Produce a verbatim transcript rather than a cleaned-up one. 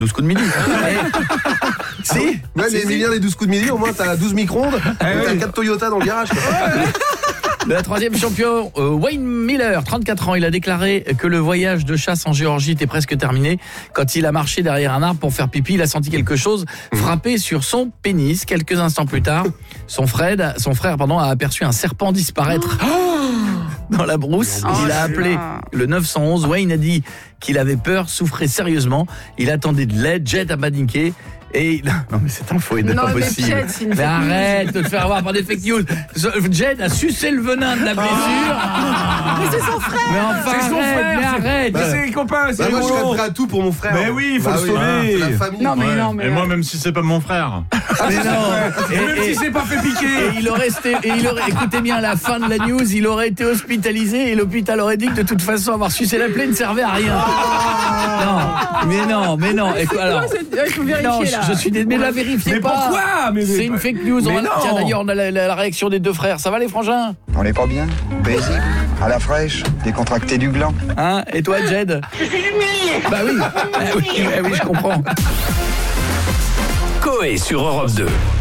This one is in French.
douze coups de midi. Si. Ouais, mais Emilien, les douze coups de midi, au moins t'as douze micro-ondes, et t'as quatre Toyota dans le garage. Le troisième champion, euh, Wayne Miller, trente-quatre ans, il a déclaré que le voyage de chasse en Géorgie était presque terminé. Quand il a marché derrière un arbre pour faire pipi, il a senti quelque chose frapper sur son pénis. Quelques instants plus tard, son frère, son frère pardon, a aperçu un serpent disparaître dans la brousse. Oh Il a appelé le neuf un un. Wayne a dit qu'il avait peur, souffrait sérieusement. Il attendait de l'aide. Jed a paniqué. Et il... Non mais c'est un faux, il n'est Non, pas mais possible. Jed, c'est une mais fake news. arrête de te faire avoir par des fake news. Jed a sucé le venin de la blessure. Mais c'est son frère. Mais enfin, C'est son arrête, frère, mais c'est- arrête. Bah, c'est les copains, c'est Bah, moi, je serais rigolo. prêt à tout pour mon frère. Mais oui, il faut Bah le sauver. c'est la famille. Non mais Ouais. non mais. Et moi, même si c'est pas mon frère. Mais non. Et même Et, si et- c'est pas fait piquer. et il aurait été, et il aurait, écoutez bien la fin de la news, il aurait été hospitalisé et l'hôpital aurait dit que de toute façon avoir sucé la plaie ne servait à rien. Non, mais non, mais non. Et quoi, alors, Il faut vérifier non, là. je, je suis désolé, mais la vérifiez Mais pas. pourquoi mais, C'est une fake news. On Mais va- non. Tiens d'ailleurs, on a la, la- la réaction des deux frères. Ça va les frangins? On n'est pas bien, paisible, à la fraîche, décontracté du gland. Hein? Et toi, Jed? Je suis humilié. Bah oui. Ah oui, ah oui, je comprends. Coé sur Europe deux.